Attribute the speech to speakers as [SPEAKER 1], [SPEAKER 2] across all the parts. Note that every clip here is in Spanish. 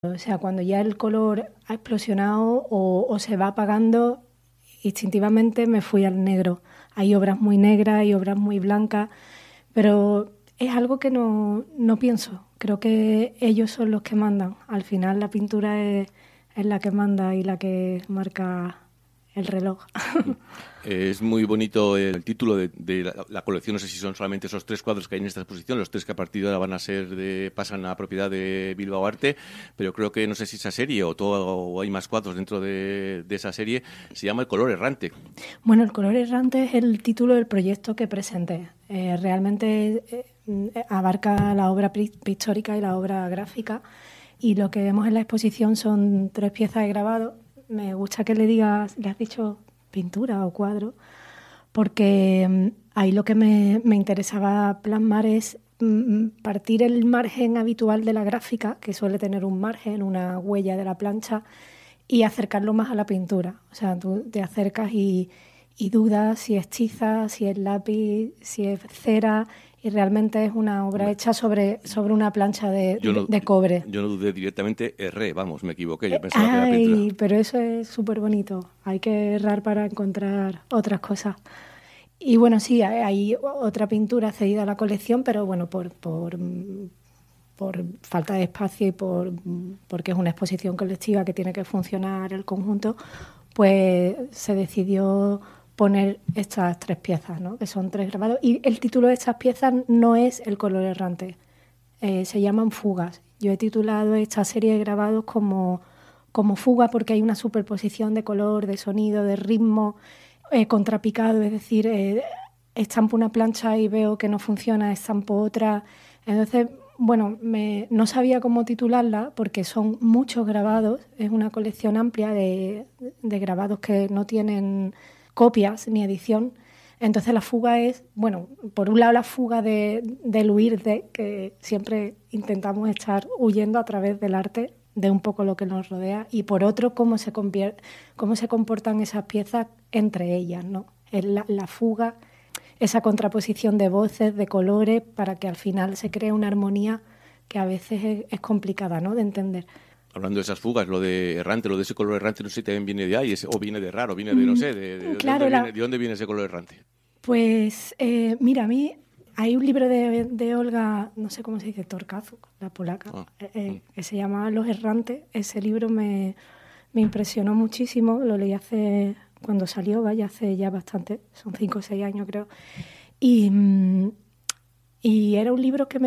[SPEAKER 1] O sea, cuando ya el color ha explosionado o se va apagando, instintivamente me fui al negro. Hay obras muy negras, hay obras muy blancas, pero es algo que no pienso. Creo que ellos son los que mandan. Al final la pintura es la que manda y la que marca el reloj.
[SPEAKER 2] Es muy bonito el título de la colección. No sé si son solamente esos 3 cuadros que hay en esta exposición, los 3 que a partir de ahora van a pasan a propiedad de Bilbao Arte, pero creo que no sé si esa serie o hay más cuadros dentro de esa serie. Se llama El color errante.
[SPEAKER 1] Bueno, El color errante es el título del proyecto que presenté. Realmente abarca la obra pictórica y la obra gráfica, y lo que vemos en la exposición son 3 piezas de grabado. Me gusta que le has dicho pintura o cuadro, porque ahí lo que me interesaba plasmar es partir el margen habitual de la gráfica, que suele tener un margen, una huella de la plancha, y acercarlo más a la pintura. O sea, tú te acercas y dudas si es tiza, si es lápiz, si es cera, y realmente es una obra hecha sobre una plancha de cobre.
[SPEAKER 2] Yo no dudé directamente, erré, vamos, me equivoqué, yo pensaba que era pintura.
[SPEAKER 1] Pero eso es súper bonito, hay que errar para encontrar otras cosas. Y bueno, sí, hay otra pintura cedida a la colección, pero bueno, por falta de espacio y porque es una exposición colectiva que tiene que funcionar el conjunto, pues se decidió poner estas 3 piezas, ¿no? Que son 3 grabados. Y el título de estas piezas no es El color errante, se llaman fugas. Yo he titulado esta serie de grabados como fuga, porque hay una superposición de color, de sonido, de ritmo, contrapicado, es decir, estampo una plancha y veo que no funciona, estampo otra. Entonces, bueno, no sabía cómo titularla porque son muchos grabados, es una colección amplia de grabados que no tienen copias ni edición. Entonces la fuga es, bueno, por un lado la fuga del huir de, que siempre intentamos estar huyendo a través del arte de un poco lo que nos rodea, y por otro cómo se comportan esas piezas entre ellas, ¿no? Es la fuga, esa contraposición de voces, de colores, para que al final se cree una armonía que a veces es complicada, ¿no?, de entender.
[SPEAKER 2] Hablando de esas fugas, lo de errante, lo de ese color errante, no sé si también viene de ahí, o viene de raro, viene de, no sé,
[SPEAKER 1] claro,
[SPEAKER 2] ¿de dónde viene ese color errante?
[SPEAKER 1] Pues, mira, a mí hay un libro de Olga, no sé cómo se dice, Torkazuk, la polaca, que se llama Los errantes. Ese libro me impresionó muchísimo, lo leí cuando salió, hace ya bastante, son 5 o 6 años creo, y era un libro que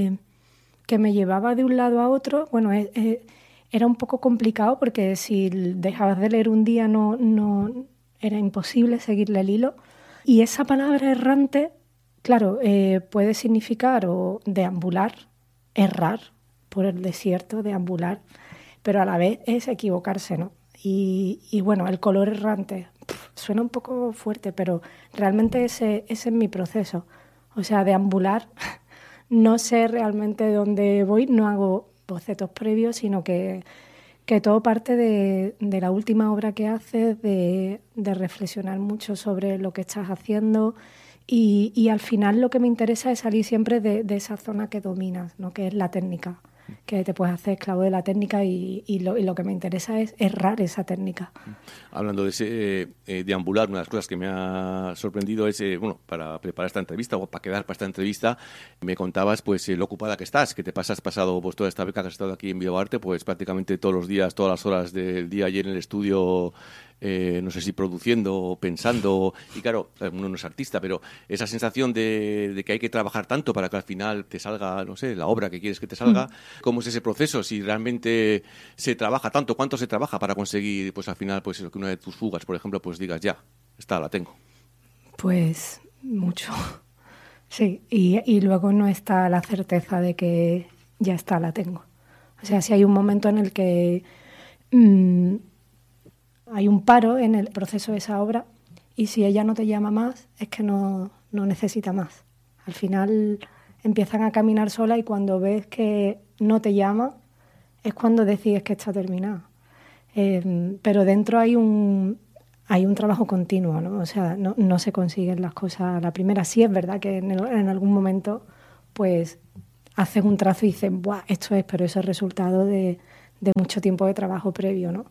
[SPEAKER 1] me llevaba de un lado a otro. Bueno, era un poco complicado porque si dejabas de leer un día no era imposible seguirle el hilo. Y esa palabra errante, claro, puede significar o deambular, errar por el desierto, deambular, pero a la vez es equivocarse, ¿no? Y bueno, el color errante suena un poco fuerte, pero realmente ese es mi proceso. O sea, deambular, no sé realmente dónde voy, no hago bocetos previos, sino que todo parte de la última obra que haces, de reflexionar mucho sobre lo que estás haciendo, y al final lo que me interesa es salir siempre de esa zona que dominas, ¿no?, que es la técnica, que te puedes hacer esclavo de la técnica, y lo que me interesa es errar esa técnica.
[SPEAKER 2] Hablando de ese deambular, una de las cosas que me ha sorprendido es, bueno, para preparar esta entrevista o para quedar para esta entrevista, me contabas pues lo ocupada que estás, que te pasado pues toda esta beca que has estado aquí en Bilbao Arte, pues prácticamente todos los días, todas las horas del día allí en el estudio, no sé si produciendo o pensando, y claro, uno no es artista, pero esa sensación de que hay que trabajar tanto para que al final te salga, no sé, la obra que quieres que te salga. ¿Cómo es ese proceso? Si realmente se trabaja tanto, ¿cuánto se trabaja para conseguir, pues al final, pues que una de tus fugas, por ejemplo, pues digas, ya, la tengo?
[SPEAKER 1] Pues mucho, sí, y luego no está la certeza de que ya la tengo. O sea, si hay un momento en el que hay un paro en el proceso de esa obra, y si ella no te llama más, es que no necesita más. Al final empiezan a caminar sola, y cuando ves que no te llama, es cuando decides que está terminada. Pero dentro hay un trabajo continuo, ¿no? O sea, no se consiguen las cosas a la primera. Sí es verdad que en algún momento pues haces un trazo y dices, ¡buah, esto es! Pero eso es resultado de mucho tiempo de trabajo previo, ¿no?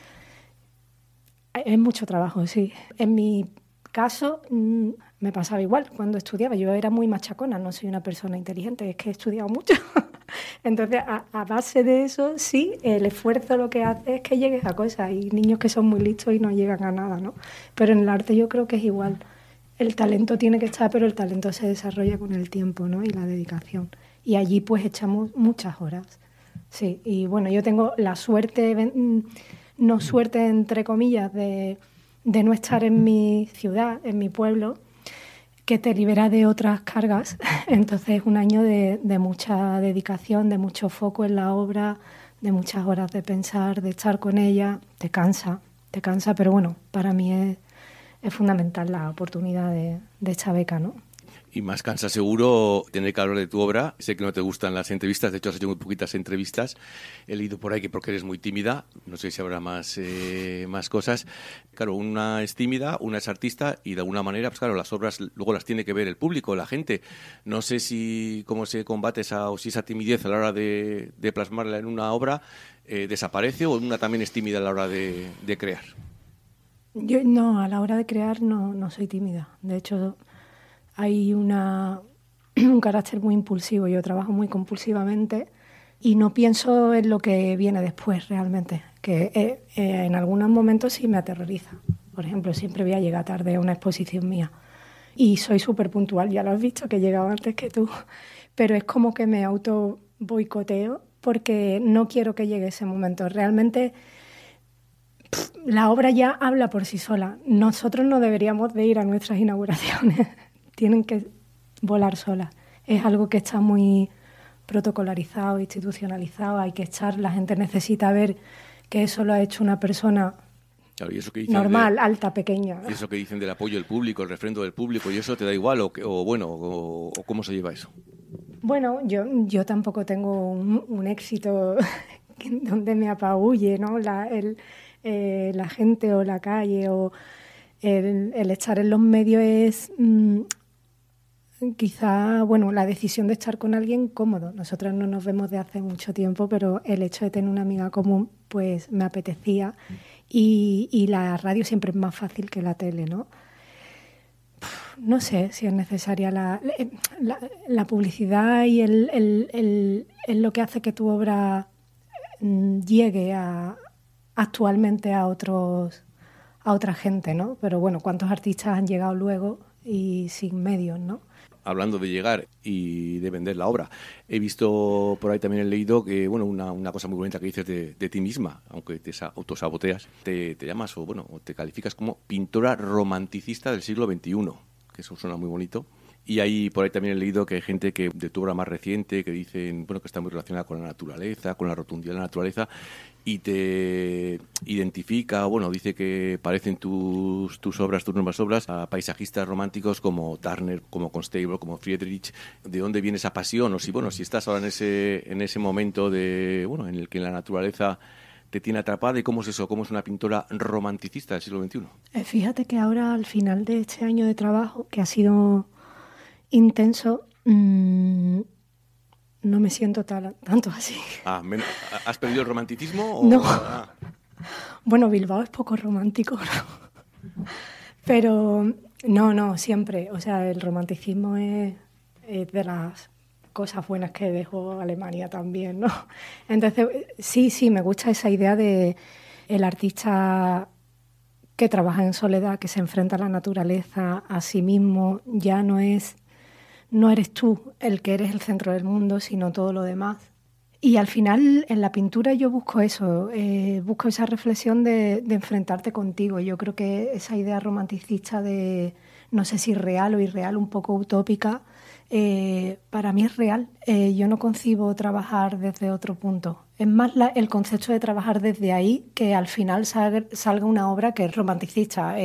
[SPEAKER 1] Es mucho trabajo, sí. En mi caso me pasaba igual cuando estudiaba. Yo era muy machacona, no soy una persona inteligente, es que he estudiado mucho. Entonces, a base de eso, sí, el esfuerzo lo que hace es que llegues a cosas. Hay niños que son muy listos y no llegan a nada, ¿no? Pero en el arte yo creo que es igual. El talento tiene que estar, pero el talento se desarrolla con el tiempo, ¿no? Y la dedicación. Y allí pues echamos muchas horas. Sí, y bueno, yo tengo la suerte, no suerte entre comillas, de no estar en mi ciudad, en mi pueblo, que te libera de otras cargas. Entonces es un año de mucha dedicación, de mucho foco en la obra, de muchas horas de pensar, de estar con ella. Te cansa, pero bueno, para mí es fundamental la oportunidad de esta beca, ¿no?
[SPEAKER 2] Y más cansa seguro tener que hablar de tu obra. Sé que no te gustan las entrevistas, de hecho has hecho muy poquitas entrevistas. He leído por ahí que porque eres muy tímida, no sé si habrá más cosas. Claro, una es tímida, una es artista y de alguna manera, pues claro, las obras luego las tiene que ver el público, la gente. No sé cómo se combate o si esa timidez a la hora de plasmarla en una obra desaparece o una también es tímida a la hora de crear.
[SPEAKER 1] Yo no, a la hora de crear no soy tímida. De hecho, hay un carácter muy impulsivo. Yo trabajo muy compulsivamente y no pienso en lo que viene después realmente, que en algunos momentos sí me aterroriza. Por ejemplo, siempre voy a llegar tarde a una exposición mía y soy súper puntual, ya lo has visto, que he llegado antes que tú, pero es como que me auto boicoteo porque no quiero que llegue ese momento. Realmente la obra ya habla por sí sola. Nosotros no deberíamos de ir a nuestras inauguraciones. Tienen que volar solas. Es algo que está muy protocolarizado, institucionalizado. Hay que estar, la gente necesita ver que eso lo ha hecho una persona
[SPEAKER 2] claro, y eso que dicen
[SPEAKER 1] normal, alta, pequeña.
[SPEAKER 2] Y eso que dicen del apoyo del público, el refrendo del público, ¿y eso te da igual o cómo se lleva eso?
[SPEAKER 1] Bueno, yo tampoco tengo un éxito donde me apabulle, ¿no? La gente o la calle o el estar en los medios es quizá, bueno, la decisión de estar con alguien cómodo. Nosotras no nos vemos de hace mucho tiempo, pero el hecho de tener una amiga común, pues me apetecía. Y la radio siempre es más fácil que la tele, ¿no? No sé si es necesaria la publicidad y lo que hace que tu obra llegue actualmente a otra gente, ¿no? Pero bueno, ¿cuántos artistas han llegado luego y sin medios, ¿no?
[SPEAKER 2] Hablando de llegar y de vender la obra, he visto por ahí también, he leído que, bueno, una cosa muy bonita que dices de ti misma, aunque te autosaboteas, te llamas o te calificas como pintora romanticista del siglo XXI, que eso suena muy bonito. Y ahí por ahí también he leído que hay gente que de tu obra más reciente que dicen, bueno, que está muy relacionada con la naturaleza, con la rotundidad de la naturaleza, y te identifica, bueno, dice que parecen tus obras, tus nuevas obras, a paisajistas románticos como Turner, como Constable, como Friedrich. ¿De dónde viene esa pasión? O si estás ahora en ese momento en el que la naturaleza te tiene atrapada, y cómo es eso, cómo es una pintora romanticista del siglo XXI.
[SPEAKER 1] Fíjate que ahora, al final de este año de trabajo, que ha sido intenso, no me siento tanto así.
[SPEAKER 2] ¿Has perdido el romanticismo?
[SPEAKER 1] No. Bueno, Bilbao es poco romántico, ¿no? Pero no, siempre. O sea, el romanticismo es de las cosas buenas que dejó Alemania también, ¿no? Entonces, sí, me gusta esa idea de el artista que trabaja en soledad, que se enfrenta a la naturaleza, a sí mismo. Ya no eres tú el que eres el centro del mundo, sino todo lo demás. Y al final, en la pintura yo busco eso, busco esa reflexión de enfrentarte contigo. Yo creo que esa idea romanticista de, no sé si real o irreal, un poco utópica, para mí es real. Yo no concibo trabajar desde otro punto. Es más el concepto de trabajar desde ahí, que al final salga una obra que es romanticista.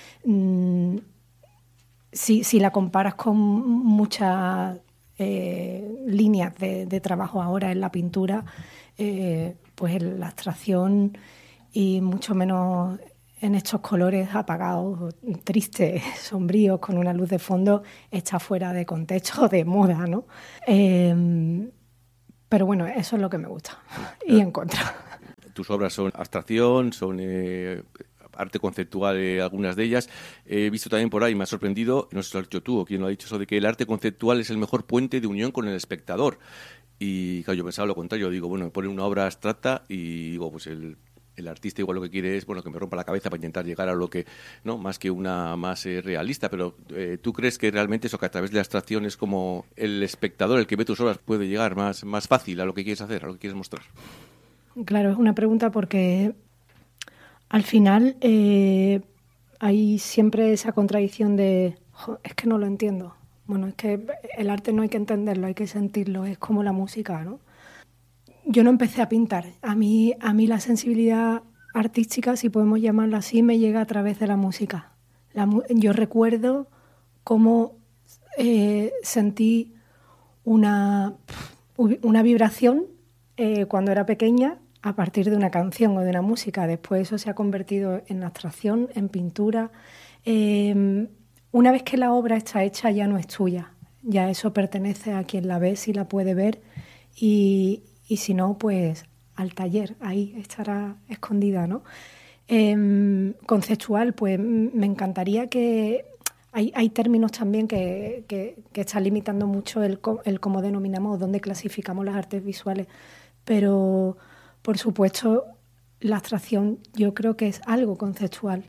[SPEAKER 1] Si la comparas con muchas líneas de trabajo ahora en la pintura, pues la abstracción y mucho menos en estos colores apagados, tristes, sombríos, con una luz de fondo, está fuera de contexto, de moda, ¿no? Pero bueno, eso es lo que me gusta y en contra.
[SPEAKER 2] tus obras son abstracción, son arte conceptual, algunas de ellas. He visto también por ahí, me ha sorprendido, no sé si lo has dicho tú o quién lo ha dicho, eso de que el arte conceptual es el mejor puente de unión con el espectador. Y claro, yo pensaba lo contrario, digo, bueno, me ponen una obra abstracta y digo, pues el artista igual lo que quiere es, bueno, que me rompa la cabeza para intentar llegar a lo que, ¿no? Más que una más realista, pero ¿tú crees que realmente eso, que a través de la abstracción es como el espectador, el que ve tus obras, puede llegar más fácil a lo que quieres hacer, a lo que quieres mostrar?
[SPEAKER 1] Claro, es una pregunta porque al final hay siempre esa contradicción de, es que no lo entiendo. Bueno, es que el arte no hay que entenderlo, hay que sentirlo, es como la música, ¿no? Yo no empecé a pintar. A mí la sensibilidad artística, si podemos llamarla así, me llega a través de la música. Yo recuerdo cómo sentí una vibración cuando era pequeña a partir de una canción o de una música. Después eso se ha convertido en abstracción, en pintura. Una vez que la obra está hecha ya no es tuya, ya eso pertenece a quien la ve, si la puede ver, y si no, pues al taller, ahí estará escondida, ¿no? Conceptual, pues me encantaría que... Hay términos también que están limitando mucho el cómo denominamos, dónde clasificamos las artes visuales, pero por supuesto la abstracción yo creo que es algo conceptual.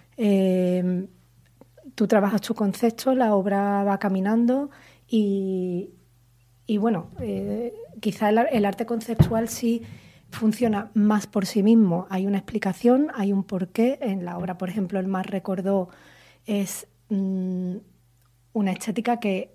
[SPEAKER 1] Tú trabajas tu concepto, la obra va caminando y bueno, quizá el arte conceptual sí funciona más por sí mismo. Hay una explicación, hay un porqué. En la obra, por ejemplo, El mar recordó es una estética que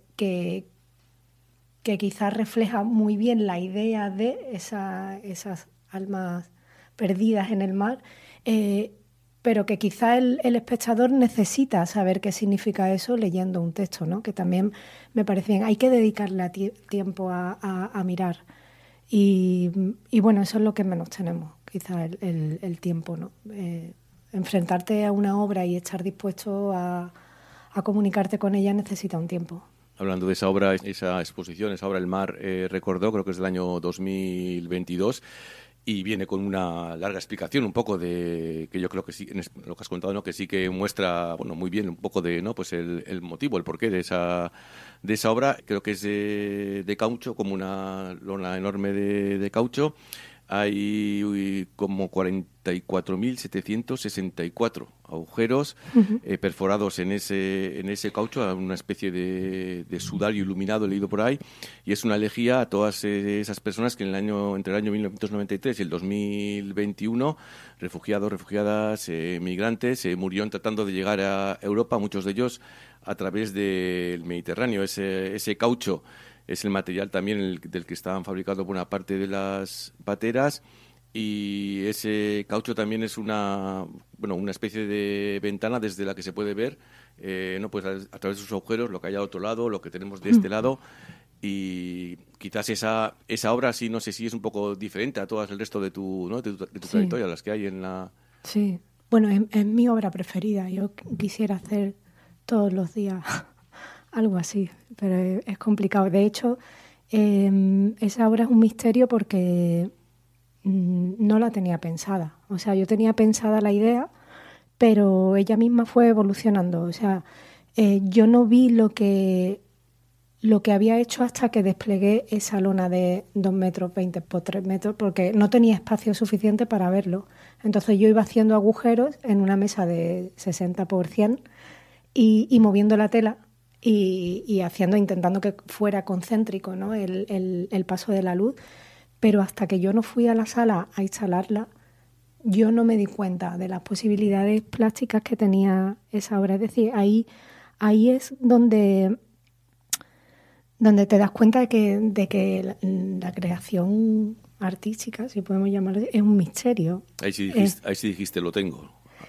[SPEAKER 1] quizás refleja muy bien la idea de esas almas perdidas en el mar, pero que quizá el espectador necesita saber qué significa eso leyendo un texto, ¿no? Que también me parece bien. Hay que dedicarle tiempo a mirar. Y bueno, eso es lo que menos tenemos, quizá el tiempo, ¿no? Enfrentarte a una obra y estar dispuesto a comunicarte con ella necesita un tiempo.
[SPEAKER 2] Hablando de esa obra, esa exposición, esa obra El mar recordó, creo que es del año 2022, y viene con una larga explicación, un poco de, que yo creo que sí, en lo que has contado, ¿no? Que sí que muestra, bueno, muy bien un poco de, ¿no? Pues el motivo, el porqué de esa obra. Creo que es de caucho, como una lona enorme de caucho. Hay como 44.764 agujeros perforados en ese caucho, una especie de sudario iluminado, he leído por ahí, y es una elegía a todas esas personas que entre el año 1993 y el 2021, refugiadas, migrantes, murieron tratando de llegar a Europa, muchos de ellos a través del Mediterráneo. Ese caucho es el material también del que estaban fabricados buena parte de las pateras, y ese caucho también es una especie de ventana desde la que se puede ver, no, pues a través de sus agujeros, lo que hay al otro lado, lo que tenemos de este lado. Y quizás esa obra, sí, no sé si es un poco diferente a todas el resto de tu sí, trayectoria, las que hay en la...
[SPEAKER 1] Sí, bueno, es mi obra preferida. Yo quisiera hacer todos los días algo así, pero es complicado. De hecho, esa obra es un misterio porque no la tenía pensada. O sea, yo tenía pensada la idea, pero ella misma fue evolucionando. O sea, yo no vi lo que había hecho hasta que desplegué esa lona de 2 metros 20 por 3 metros, porque no tenía espacio suficiente para verlo. Entonces yo iba haciendo agujeros en una mesa de 60 por 100 y moviendo la tela y intentando que fuera concéntrico, ¿no? el paso de la luz. Pero hasta que yo no fui a la sala a instalarla, yo no me di cuenta de las posibilidades plásticas que tenía esa obra. Es decir, ahí es donde te das cuenta de que la creación artística, si podemos llamarlo, es un misterio.
[SPEAKER 2] Ahí sí dijiste, lo tengo.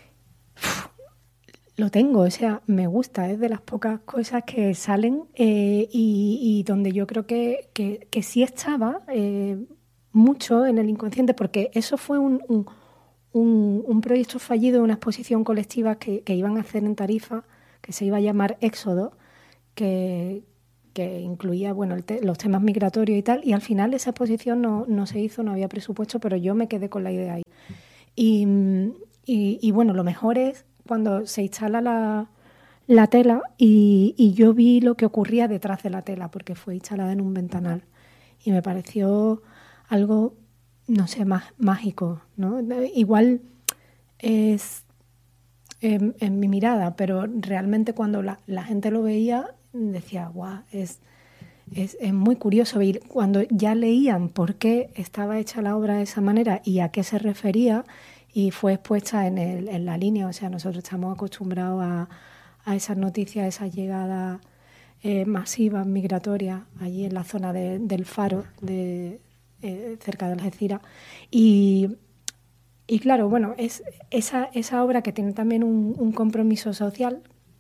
[SPEAKER 1] Lo tengo, o sea, me gusta, es de las pocas cosas que salen y donde yo creo que sí estaba mucho en el inconsciente, porque eso fue un proyecto fallido de una exposición colectiva que iban a hacer en Tarifa, que se iba a llamar Éxodo, que incluía los temas migratorios y tal, y al final esa exposición no se hizo, no había presupuesto, pero yo me quedé con la idea ahí. Y bueno, lo mejor es cuando se instala la tela y yo vi lo que ocurría detrás de la tela, porque fue instalada en un ventanal. Y me pareció algo, no sé, más mágico, ¿no? Igual es en mi mirada, pero realmente cuando la gente lo veía decía, guau, es muy curioso. Y cuando ya leían por qué estaba hecha la obra de esa manera y a qué se refería, y fue expuesta en la línea, o sea, nosotros estamos acostumbrados a esas noticias, a esas llegadas masivas, migratorias, allí en la zona del Faro, cerca de Algeciras. Y claro, bueno, es esa obra que tiene también un compromiso social,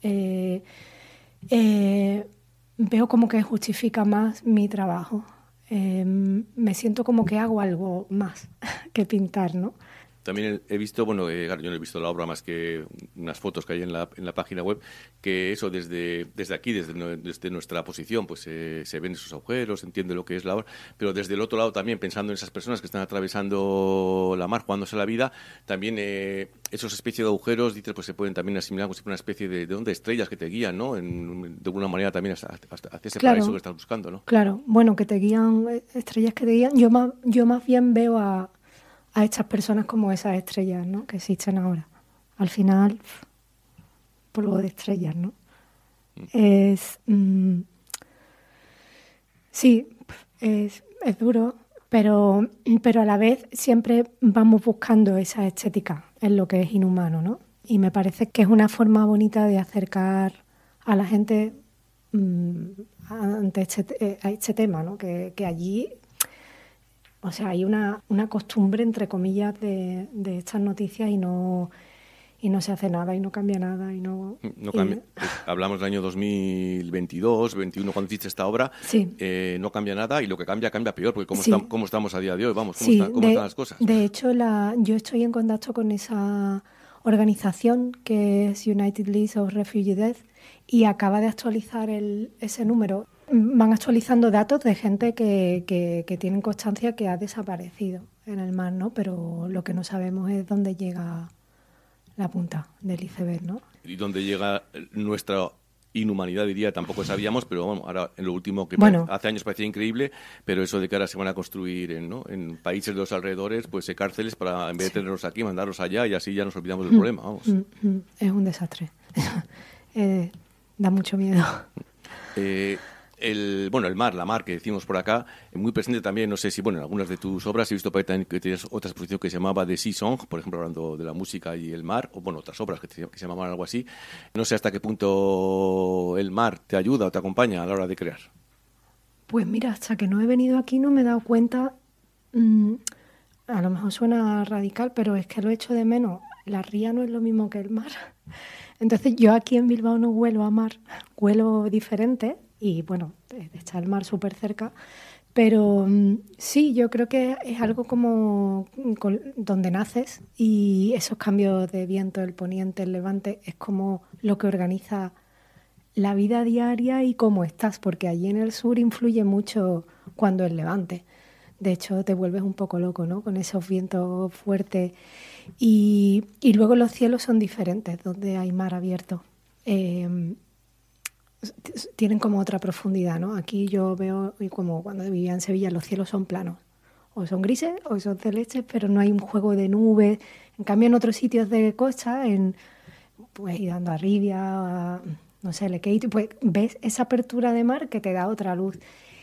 [SPEAKER 1] veo como que justifica más mi trabajo. Me siento como que hago algo más que pintar, ¿no?
[SPEAKER 2] También he visto, bueno, claro, yo no he visto la obra más que unas fotos que hay en la página web, que eso desde aquí, desde nuestra posición, pues se ven esos agujeros, se entiende lo que es la obra, pero desde el otro lado también, pensando en esas personas que están atravesando la mar, jugándose la vida, también esos especies de agujeros, dices, pues se pueden también asimilar como si fuera una especie de estrellas que te guían, ¿no? De alguna manera también hacia ese paraíso que estás buscando, ¿no?
[SPEAKER 1] Claro, bueno, que te guían, estrellas que te guían. Yo más bien veo a estas personas como esas estrellas, ¿no? Que existen ahora. Al final, polvo de estrellas, ¿no? Sí, es duro, pero a la vez siempre vamos buscando esa estética en lo que es inhumano, ¿no? Y me parece que es una forma bonita de acercar a la gente ante este tema, ¿no? Que allí... O sea, hay una costumbre, entre comillas, de estas noticias y no se hace nada y no cambia nada.
[SPEAKER 2] No cambia. Hablamos del año 2022, 2021, cuando hiciste esta obra.
[SPEAKER 1] Sí.
[SPEAKER 2] No cambia nada y lo que cambia peor, porque cómo estamos a día de hoy, vamos, cómo están las cosas.
[SPEAKER 1] De hecho, yo estoy en contacto con esa organización que es United List of Refugee Death y acaba de actualizar ese número. Van actualizando datos de gente que tienen constancia que ha desaparecido en el mar, ¿no? Pero lo que no sabemos es dónde llega la punta del iceberg, ¿no?
[SPEAKER 2] Y dónde llega nuestra inhumanidad, diría, tampoco sabíamos, pero bueno, ahora en lo último que hace años parecía increíble, pero eso de que ahora se van a construir en países de los alrededores, pues cárceles para, en vez de tenerlos aquí, mandarlos allá y así ya nos olvidamos del problema, vamos.
[SPEAKER 1] Es un desastre. Da mucho miedo.
[SPEAKER 2] El mar, la mar que decimos por acá, muy presente también, no sé si, en algunas de tus obras he visto que tenías otra exposición que se llamaba The Sea Song, por ejemplo, hablando de la música y el mar, o otras obras que se llamaban algo así. No sé hasta qué punto el mar te ayuda o te acompaña a la hora de crear.
[SPEAKER 1] Pues mira, hasta que no he venido aquí no me he dado cuenta, a lo mejor suena radical, pero es que lo echo de menos. La ría no es lo mismo que el mar. Entonces yo aquí en Bilbao no huelo a mar, huelo diferente. Y bueno, está el mar súper cerca, pero sí, yo creo que es algo como donde naces y esos cambios de viento, el poniente, el levante, es como lo que organiza la vida diaria y cómo estás, porque allí en el sur influye mucho cuando el levante. De hecho, te vuelves un poco loco, ¿no? Con esos vientos fuertes. Y luego los cielos son diferentes, donde hay mar abierto. Tienen como otra profundidad, ¿no? Aquí yo veo, como cuando vivía en Sevilla, los cielos son planos. O son grises o son celestes, pero no hay un juego de nubes. En cambio, en otros sitios de costa, pues ir a Arribia, no sé, Lequeito, pues ves esa apertura de mar que te da otra luz.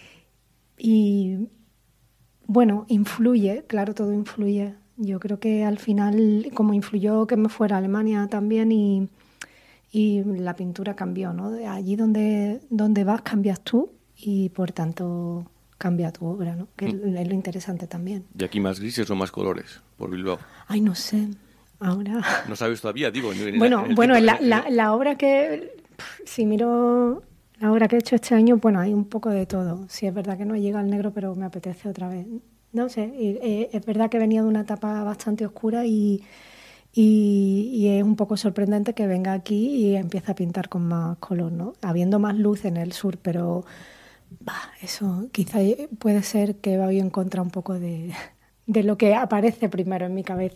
[SPEAKER 1] Y bueno, influye, claro, todo influye. Yo creo que al final, como influyó que me fuera a Alemania también y la pintura cambió, ¿no? Allí donde vas cambias tú y por tanto cambia tu obra, ¿no? Que es lo interesante también.
[SPEAKER 2] ¿Y aquí más grises o más colores por Bilbao?
[SPEAKER 1] Ay, no sé, ahora...
[SPEAKER 2] ¿No sabes todavía? Digo,
[SPEAKER 1] la obra que... Si miro la obra que he hecho este año, hay un poco de todo. Sí, es verdad que no llega al negro, pero me apetece otra vez. No sé, es verdad que venía de una etapa bastante oscura y es un poco sorprendente que venga aquí y empiece a pintar con más color, ¿no? Habiendo más luz en el sur, pero eso quizá puede ser que vaya en contra un poco de lo que aparece primero en mi cabeza.